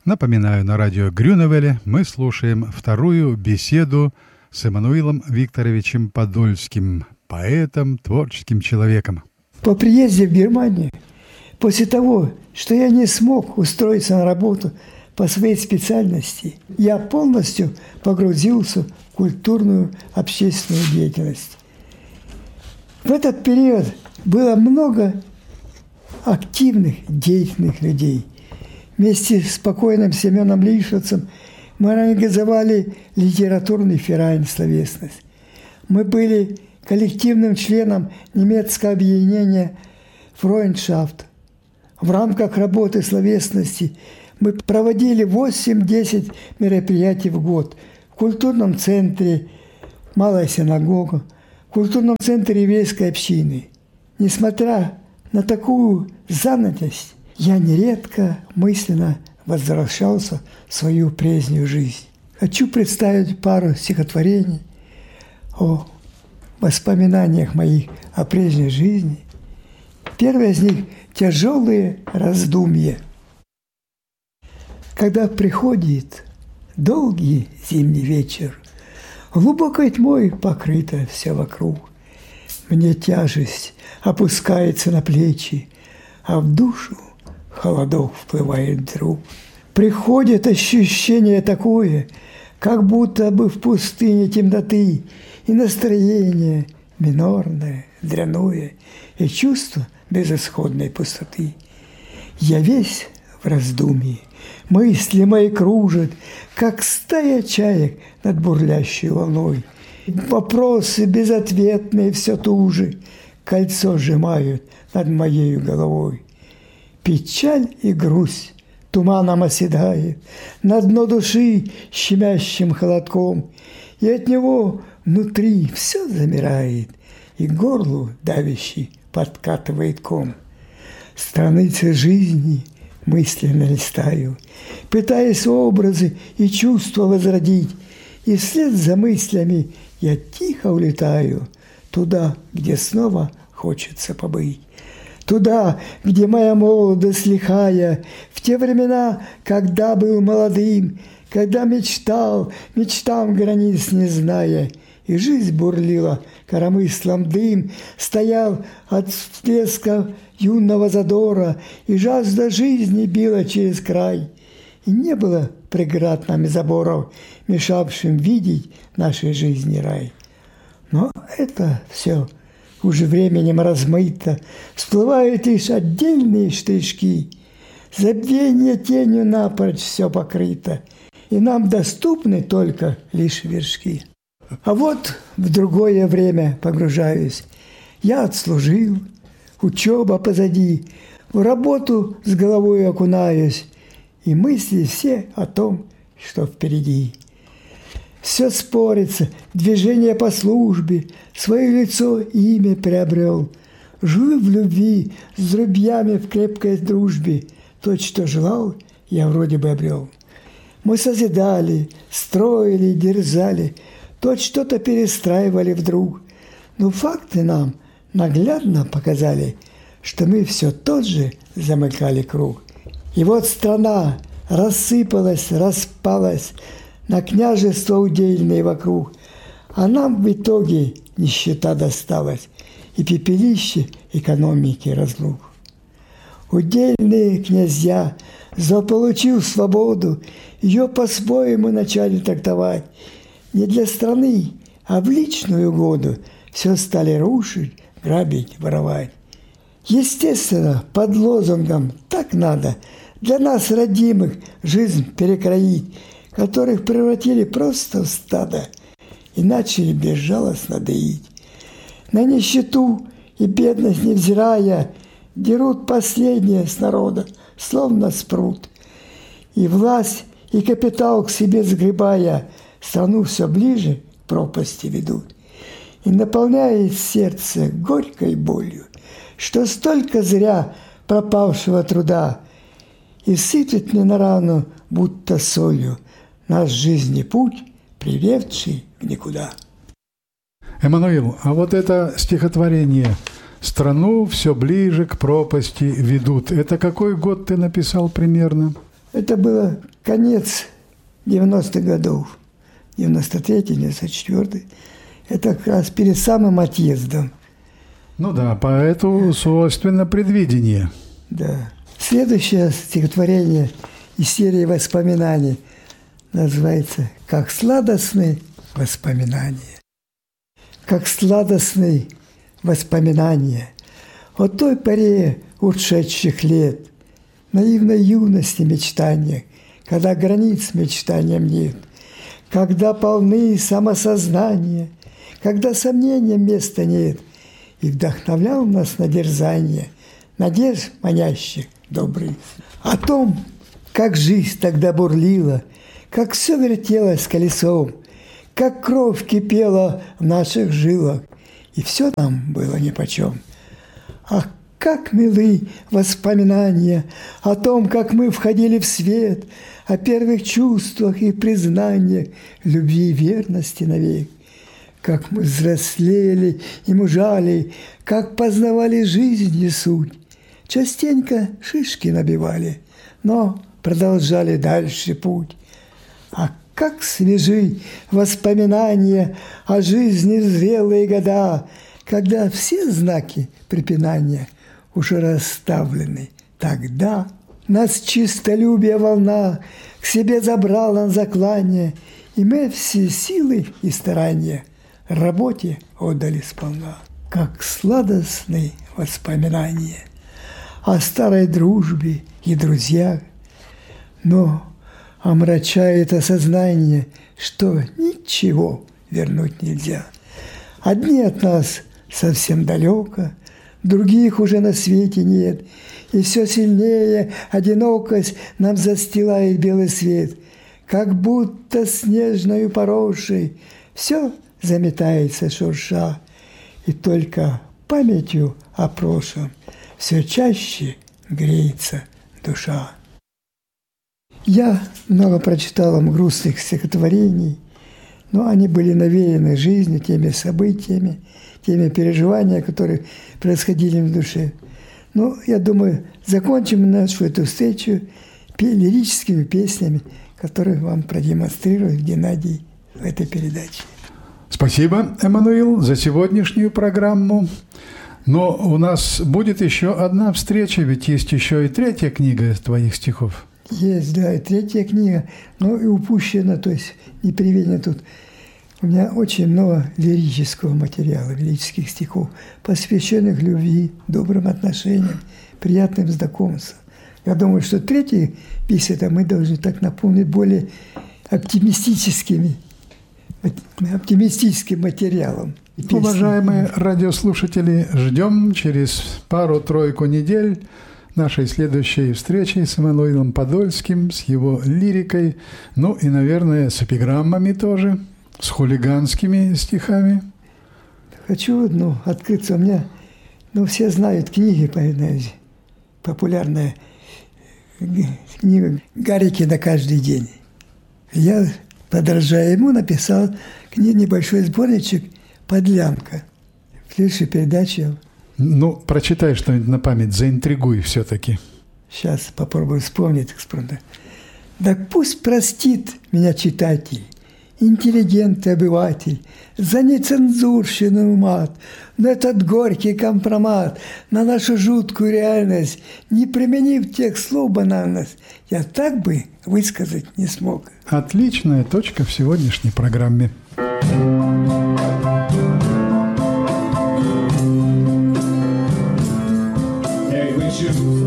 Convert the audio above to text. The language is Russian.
Напоминаю, на радио Грюневеле мы слушаем вторую беседу с Эммануилом Викторовичем Подольским, поэтом, творческим человеком. По приезде в Германию, после того, что я не смог устроиться на работу по своей специальности, я полностью погрузился в культурную общественную деятельность. В этот период было много активных, деятельных людей. Вместе с покойным Семеном Лишевцем мы организовали литературный ферайн «Словесность». Мы были коллективным членом немецкого объединения «Фройндшафт». В рамках работы словесности мы проводили 8-10 мероприятий в год в культурном центре «Малая синагога», в культурном центре еврейской общины. Несмотря на такую занятость, я нередко мысленно возвращался в свою прежнюю жизнь. Хочу представить пару стихотворений о воспоминаниях моих о прежней жизни. Первое из них – «Тяжелые раздумья». Когда приходит долгий зимний вечер, глубокой тьмой покрыто все вокруг, мне тяжесть опускается на плечи, а в душу холодок вплывает вдруг. Приходит ощущение такое, как будто бы в пустыне темноты, и настроение минорное, дряное, и чувство безысходной пустоты. Я весь в раздумье, мысли мои кружат, как стая чаек над бурлящей волной. Вопросы безответные все туже кольцо сжимают над моей головой. Печаль и грусть туманом оседает на дно души щемящим холодком, и от него внутри все замирает, и горлу давящий подкатывает ком. Страницы жизни мысленно листаю, пытаясь образы и чувства возродить, и вслед за мыслями я тихо улетаю туда, где снова хочется побыть. Туда, где моя молодость лихая, в те времена, когда был молодым, когда мечтал, мечтам границ не зная, и жизнь бурлила коромыслом дым, стоял от всплеска юного задора, и жажда жизни била через край. И не было преград нам и заборов, мешавшим видеть нашей жизни рай. Но это все уже временем размыто, всплывают лишь отдельные штришки. Забвение тенью напрочь все покрыто, и нам доступны только лишь вершки. А вот в другое время погружаюсь. Я отслужил, учеба позади, в работу с головой окунаюсь, и мысли все о том, что впереди. Все спорится, движение по службе, свое лицо и имя приобрел. Живу в любви, с друзьями в крепкой дружбе, то, что желал, я вроде бы обрел. Мы созидали, строили, дерзали, то что-то перестраивали вдруг. Но факты нам наглядно показали, что мы все тот же замыкали круг. И вот страна рассыпалась, распалась на княжества удельные вокруг, а нам в итоге нищета досталась и пепелище экономики разлук. Удельные князья, заполучив свободу, ее по-своему начали трактовать. Не для страны, а в личную угоду все стали рушить, грабить, воровать. Естественно, под лозунгом «так надо» для нас, родимых, жизнь перекроить, которых превратили просто в стадо и начали безжалостно доить. На нищету и бедность невзирая, дерут последнее с народа, словно спрут. И власть, и капитал к себе сгребая, страну все ближе к пропасти ведут. И наполняет сердце горькой болью, что столько зря пропавшего труда, и сыпет мне на рану, будто солью, наш жизни путь, приведший в никуда. Эммануил, а вот это стихотворение «Страну все ближе к пропасти ведут» – это какой год ты написал примерно? Это было конец 90-х годов, 93-й, 94-й. Это как раз перед самым отъездом. Ну да, поэту свойственно предвидение. Да. Следующее стихотворение из серии воспоминаний называется «Как сладостны воспоминания». Как сладостны воспоминания о той поре ушедших лет, наивной юности мечтания, когда границ мечтаниям нет, когда полны самосознания, когда сомнениям места нет, и вдохновлял нас на дерзание, надежд манящих добрых. О том, как жизнь тогда бурлила, как все вертелось колесом, как кровь кипела в наших жилах, и все нам было нипочем. Ах, как милы воспоминания о том, как мы входили в свет, о первых чувствах и признаниях любви и верности навек. Как мы взрослели и мужали, как познавали жизнь и суть. Частенько шишки набивали, но продолжали дальше путь. А как свежи воспоминания о жизни в зрелые года, когда все знаки препинания уже расставлены. Тогда нас чистолюбие волна к себе забрала на заклание, и мы все силы и старания работе отдали сполна. Как сладостны воспоминания о старой дружбе и друзьях, но омрачает осознание, что ничего вернуть нельзя. Одни от нас совсем далеко, других уже на свете нет, и все сильнее одинокость нам застилает белый свет, как будто снежною поросшей все заметается шурша, и только памятью о прошлом все чаще греется душа. Я много прочитал вам грустных стихотворений, но они были навеяны жизнью, теми событиями, теми переживаниями, которые происходили в душе. Но я думаю, закончим нашу эту встречу лирическими песнями, которые вам продемонстрирует Геннадий в этой передаче. Спасибо, Эммануил, за сегодняшнюю программу. Но у нас будет еще одна встреча, ведь есть еще и третья книга твоих стихов. Есть, да, и третья книга, но и упущена, то есть не приведена тут. У меня очень много лирического материала, лирических стихов, посвященных любви, добрым отношениям, приятным знакомствам. Я думаю, что третий беседа мы должны так наполнить более оптимистическим материалом. Уважаемые радиослушатели, ждем через пару-тройку недель нашей следующей встречи с Эммануилом Подольским, с его лирикой, ну и, наверное, с эпиграммами тоже, с хулиганскими стихами. Хочу открыться. У меня, все знают книги, популярная книга Гарикина «Каждый день». Я, подражая ему, написал небольшой сборничек «Подлянка». В следующей передаче. Прочитай что-нибудь на память, заинтригуй все-таки. Сейчас попробую вспомнить. Так пусть простит меня читатель, интеллигент и обыватель, за нецензурщину мат, но этот горький компромат на нашу жуткую реальность, не применив тех слов банальность, я так бы высказать не смог. Отличная точка в сегодняшней программе. Choose